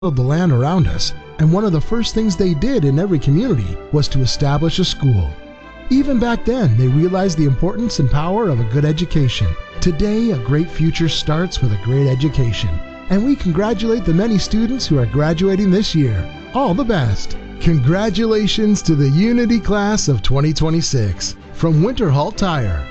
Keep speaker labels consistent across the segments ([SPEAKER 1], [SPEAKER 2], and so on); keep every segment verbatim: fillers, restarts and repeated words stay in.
[SPEAKER 1] of the land around us, and one of the first things they did in every community was to establish a school. Even back then, they realized the importance and power of a good education. Today, a great future starts with a great education, and we congratulate the many students who are graduating this year. All the best! Congratulations to the Unity Class of twenty twenty-six from Winterhall Tire.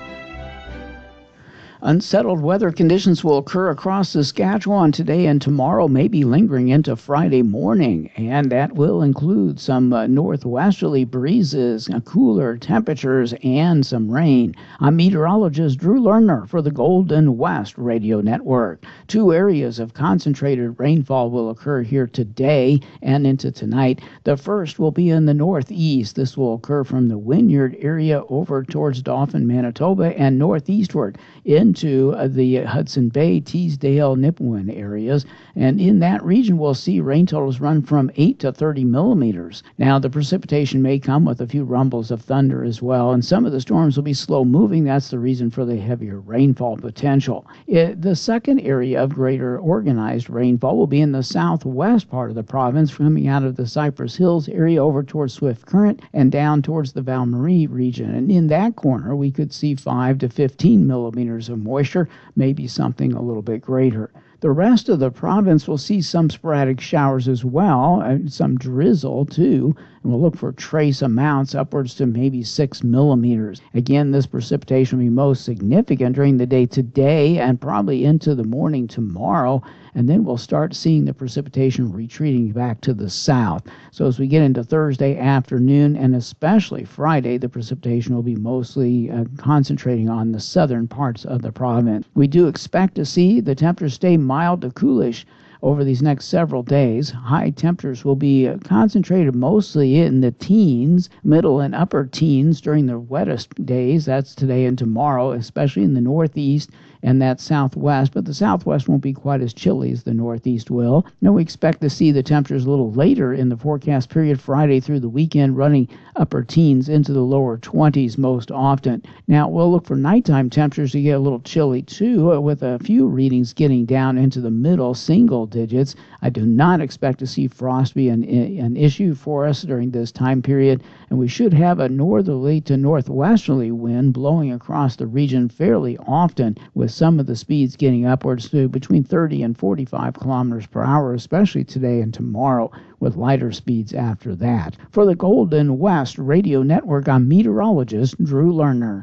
[SPEAKER 2] Unsettled weather conditions will occur across Saskatchewan today and tomorrow, maybe lingering into Friday morning, and that will include some uh, northwesterly breezes, uh, cooler temperatures, and some rain. I'm meteorologist Drew Lerner for the Golden West Radio Network. Two areas of concentrated rainfall will occur here today and into tonight. The first will be in the northeast. This will occur from the Wynyard area over towards Dauphin, Manitoba, and northeastward in into the Hudson Bay, Teesdale, Nipawin areas. And in that region, we'll see rain totals run from eight to thirty millimeters. Now, the precipitation may come with a few rumbles of thunder as well, and some of the storms will be slow moving. That's the reason for the heavier rainfall potential. It, the second area of greater organized rainfall will be in the southwest part of the province, coming out of the Cypress Hills area over towards Swift Current and down towards the Val Marie region. And in that corner, we could see five to fifteen millimeters of moisture, maybe something a little bit greater. The rest of the province will see some sporadic showers as well, and some drizzle too, and we'll look for trace amounts upwards to maybe six millimeters. Again, this precipitation will be most significant during the day today and probably into the morning tomorrow, and then we'll start seeing the precipitation retreating back to the south. So as we get into Thursday afternoon and especially Friday, the precipitation will be mostly uh, concentrating on the southern parts of the province. We do expect to see the temperatures stay mild to coolish over these next several days. High temperatures will be uh, concentrated mostly in the teens, middle and upper teens during the wettest days. That's today and tomorrow, especially in the northeast and that southwest, but the southwest won't be quite as chilly as the northeast will. Now we expect to see the temperatures a little later in the forecast period, Friday through the weekend, running upper teens into the lower twenties most often. Now we'll look for nighttime temperatures to get a little chilly too, with a few readings getting down into the middle single digits. I do not expect to see frost be an, an issue for us during this time period, and we should have a northerly to northwesterly wind blowing across the region fairly often, with some of the speeds getting upwards to between thirty and forty-five kilometers per hour, especially today and tomorrow, with lighter speeds after that. For the Golden West Radio Network, I'm meteorologist Drew Lerner.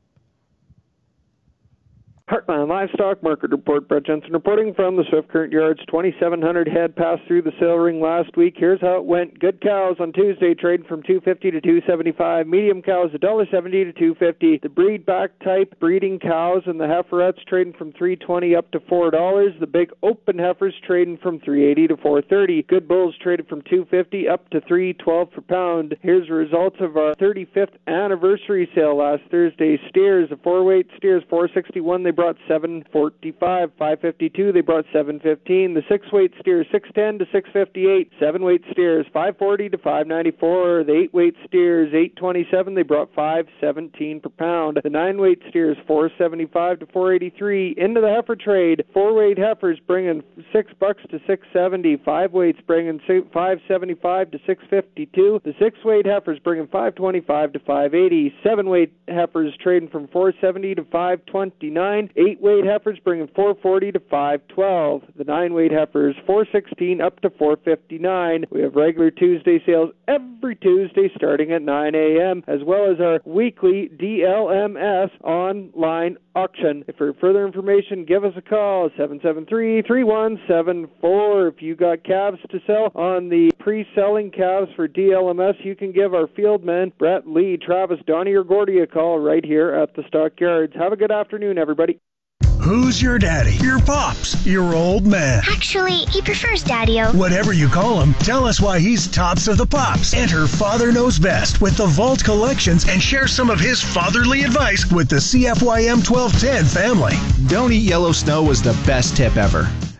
[SPEAKER 3] Heartland Livestock Market Report. Brett Jensen reporting from the Swift Current Yards. twenty-seven hundred head passed through the sale ring last week. Here's how it went. Good cows on Tuesday trading from two fifty to two seventy-five. Medium cows one dollar seventy to two fifty. The breed back type breeding cows and the heiferettes trading from three twenty up to four dollars. The big open heifers trading from three eighty to four thirty. Good bulls traded from two fifty up to three twelve per pound. Here's the results of our thirty-fifth anniversary sale last Thursday. Steers, the four-weight steers, four sixty-one. They brought seven forty-five. five fifty-two, they brought seven fifteen. The six-weight steers, six ten to six fifty-eight. seven-weight steers, five forty to five ninety-four. The eight-weight steers, eight twenty-seven, they brought five seventeen per pound. The nine-weight steers, four seventy-five to four eighty-three. Into the heifer trade, four-weight heifers bringing six bucks to six seventy. Five-weights bringing five seventy-five to six fifty-two. The six-weight heifers bringing five twenty-five to five eighty. Seven-weight heifers trading from four seventy to five twenty-nine. Eight-weight heifers bringing four forty to five twelve. The nine-weight heifers four sixteen up to four fifty-nine. We have regular Tuesday sales every Tuesday starting at nine a.m. as well as our weekly D L M S online auction. If for further information, give us a call, seven seven three, three one seven four. If you got calves to sell on the pre-selling calves for D L M S, you can give our fieldmen, Brett, Lee, Travis, Donnie, or Gordy a call right here at the Stockyards. Have a good afternoon, everybody.
[SPEAKER 4] Who's your daddy? Your pops? Your old man?
[SPEAKER 5] Actually, he prefers Daddy-O.
[SPEAKER 4] Whatever you call him, tell us why he's tops of the pops. Enter Father Knows Best with the Vault Collections and share some of his fatherly advice with the C F Y M twelve ten family.
[SPEAKER 6] Don't eat yellow snow was the best tip ever.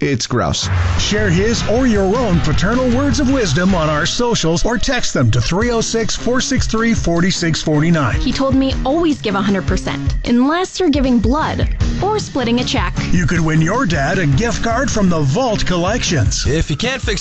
[SPEAKER 6] it's grouse.
[SPEAKER 4] Share his or your own paternal words of wisdom on our socials or text them to three oh six, four six three, four six four nine.
[SPEAKER 7] He told me always give one hundred percent, unless you're giving blood or splitting a check.
[SPEAKER 4] You could win your dad a gift card from the Vault Collections.
[SPEAKER 8] If you can't fix